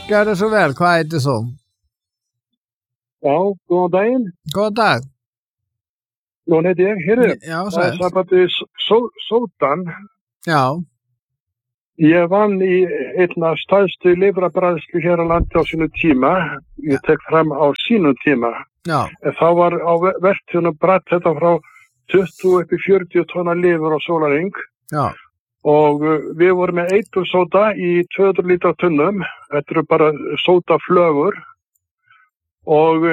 Gjör det så vel, hvað heitir þú? Já, góðan daginn. Góðan dag. Nún heiti ég, heyrðu. Já, það er sambandi sódan. Já. Ég vann í einna stærstu lifrabræðslu hér á landi á sínu tíma. Ég tek fram á sínum tíma. Já. En þá var á vertíðunum brætt þetta frá 20 upp í 40 tonna lifur á sólarring. Já. Og við vorum með eitursóda í 200 lítra tunnum. Þetta eru bara sódaflögur. Og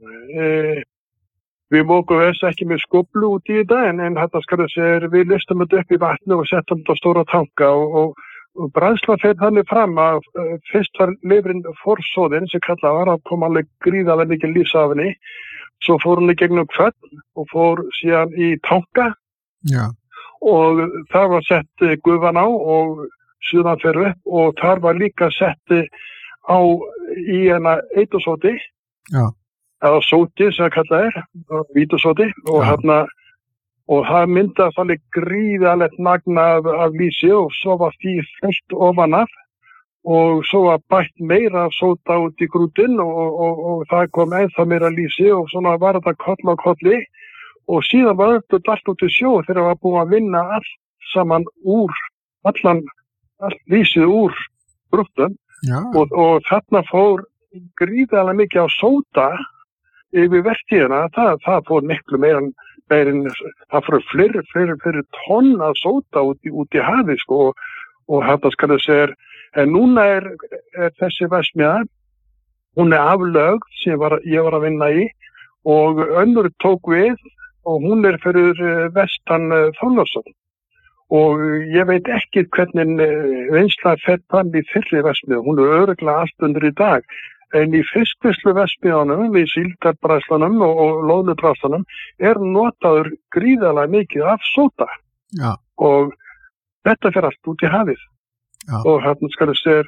við mókum þess ekki með skóplu út í þetta, en þetta skal þess að við listum þetta upp í vatnu og settum þetta á stóra tanka og bræðslan fer þannig fram að fyrst var lifrin forsóðin sem kallað var að koma alveg gríðarlega mikið lífs af henni. Svo fór hún í gegnum kvöld og fór síðan í tanka. Já. Og þar var sett gufan á og suðan fer upp og þar var líka sett á í hana eitursóti. Já. Eða sóti sem það kallað vítusóti og það myndast alveg gríðarlegt magn af lýsi og svo var því fullt ofan af og svo var bætt meira sóta út í grútinn og það kom ennþá meira lýsi og svona var þetta koll á kolli. Og síðan var þetta allt út í sjó þegar það var búin að vinna allt saman úr, allt lýsið úr grúttum. Og þarna fór gríðarlega mikið á sóda yfir vertíðina. Það fór miklu meira en það fór fleiri tonn af sóda út í hafi sko, og þetta skal þess en núna er þessi verksmiðja, hún er aflögð sem ég var að vinna í og önnur tók við. Og hún er fyrir vestan Þorlákshöfn og ég veit ekki hvernig vinnsla fer fram í þeirri verksmiðju. Hún er örugglega allt undir í dag. En í fiskvinnsluverksmiðjunum, við síldarbræðslunum og loðnubræðslunum er notaður gríðarlega mikið af sóda. Já. Og þetta fer allt út í hafið. Já. Og hann skal þess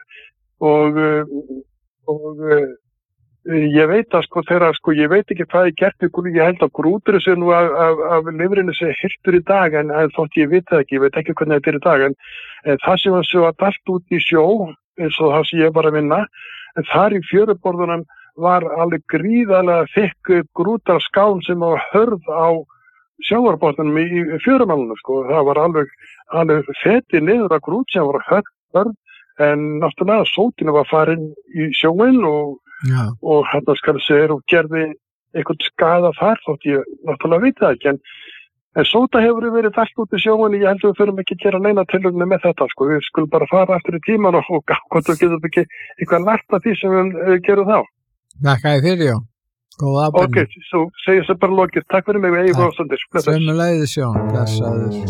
og ég veit að ég veit ekki hvað ég gert ykkur, ég held að grútur þessu nú af lifrinu sem hirtur í dag en þótt ég veit það ekki, ég veit ekki hvernig þetta er í dag en það sem var svo að allt út í sjó eins og það sem ég var að vinna en þar í fjöruborðunum var alveg gríðarlega þykk grútar skán sem var hörð á sjávarborðunum í fjörumálunum sko, það var alveg fetið niður að grút sem var hörð en náttúrulega sótinu var farin í sjóin og hérna skal segja og gerði eitthvað skaða þar þótt ég náttúrulega veit það ekki en sóta hefur verið allt út í sjóin ég held að við förum ekki að gera neina tilhugni með þetta sko, við skulum bara fara aftur í tíman og hvort við getum ekki eitthvað lært af því sem við gerum þá. Þakka þér fyrir, Jón. Góða ábyrgni. Ok, svo segja þess bara lokið. Takk fyrir mig, Eigi Rósandir. Sömuleiðis, Jón. Blessaður.